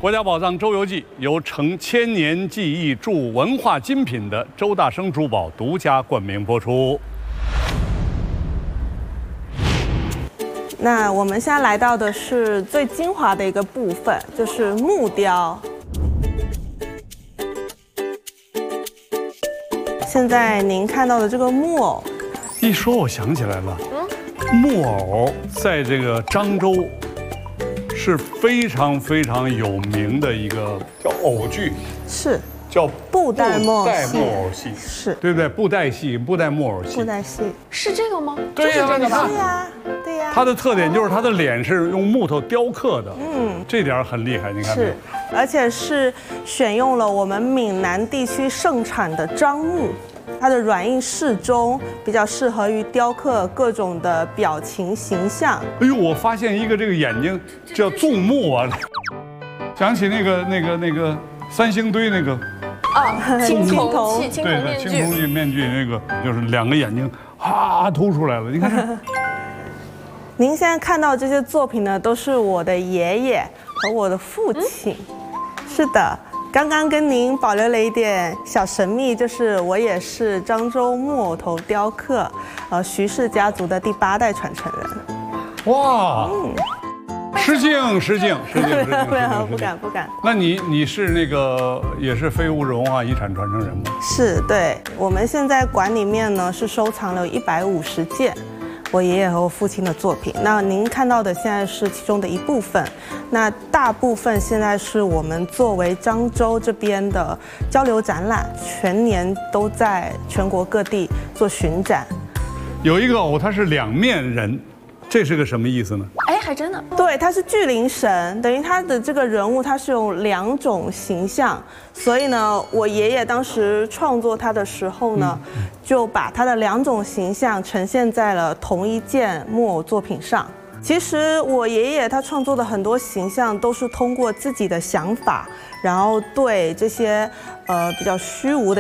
国家宝藏周游记由承千年技艺铸文化精品的周大生珠宝独家冠名播出。 那我们现在来到的是最精华的一个部分，就是木雕。现在您看到的这个木偶， 一说我想起来了，木偶在这个漳州是非常非常有名的一个叫偶剧， 是叫布袋木偶戏， 是对不对？布袋戏、布袋木偶戏， 布袋戏是这个吗？ 对呀， 对呀，对呀。 它的特点就是它的脸是用木头雕刻的，这点很厉害，你看没有？ 是，而且是选用了我们闽南地区盛产的樟木。它的软硬适中，比较适合于雕刻各种的表情形象。 哎呦，我发现一个这个眼睛叫纵目啊，想起那个三星堆那个啊，青铜面具， 面具那个就是两个眼睛凸出来了，你看。 您现在看到这些作品呢，都是我的爷爷和我的父亲。是的。刚刚跟您保留了一点小神秘，就是我也是漳州木偶头雕刻，徐氏家族的第8代传承人。 哇，失敬， 不敢。 那你是那个也是非物质文化遗产传承人吗？ 是，对，我们现在馆里面呢是收藏了150件。我爷爷和我父亲的作品，那您看到的现在是其中的一部分，那大部分现在是我们作为漳州这边的交流展览，全年都在全国各地做巡展。 有一个偶，他是2面人，这是个什么意思呢？ 哎，还真的。 对，他是巨灵神，等于他的这个人物，他是有2种形象，所以呢，我爷爷当时创作他的时候呢，就把他的2种形象呈现在了同一件木偶作品上。其实我爷爷他创作的很多形象都是通过自己的想法，然后对这些比较虚无的